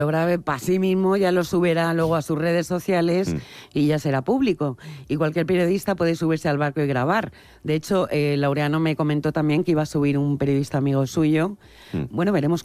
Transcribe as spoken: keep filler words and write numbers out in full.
lo grabe para sí mismo, ya lo subirá luego a sus redes sociales mm. y ya será público. Y cualquier periodista puede subirse al barco y grabar. De hecho, eh, Laureano me comentó también que iba a subir un periodista amigo suyo. Mm. Bueno, veremos